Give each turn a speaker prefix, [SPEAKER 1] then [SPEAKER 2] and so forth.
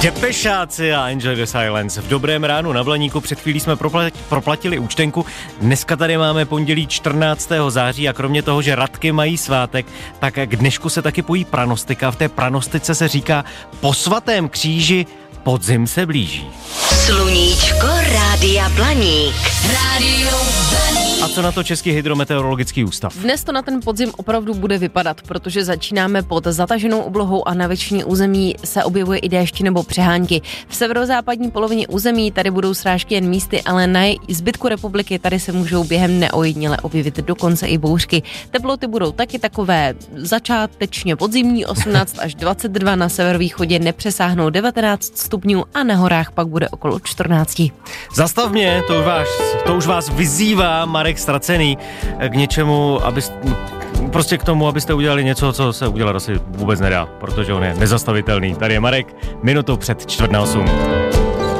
[SPEAKER 1] Depešáci a Enjoy the Silence. V dobrém ránu na Blaníku před chvílí jsme proplatili účtenku. Dneska tady máme pondělí 14. září a kromě toho, že Radky mají svátek, tak k dnešku se taky pojí pranostika. V té pranostice se říká po svatém kříži podzim se blíží.
[SPEAKER 2] Sluníčko Rádia Blaník. Rádio Blaník.
[SPEAKER 1] A co na to Český hydrometeorologický ústav?
[SPEAKER 3] Dnes to na ten podzim opravdu bude vypadat, protože začínáme pod zataženou oblohou a na většině území se objevuje i déšť nebo přehánky. V severozápadní polovině území tady budou srážky jen místy, ale na zbytku republiky tady se můžou během neojediněle objevit dokonce i bouřky. Teploty budou taky takové začátečně podzimní, 18 až 22, na severovýchodě nepřesáhnou 19 stupňů a na horách pak bude okolo 14.
[SPEAKER 1] Zastav mě, to už vás vyzývá Marek Stracený k něčemu, prostě k tomu, abyste udělali něco, co se udělat asi vůbec nedá, protože on je nezastavitelný. Tady je Marek, minutu před 7:45.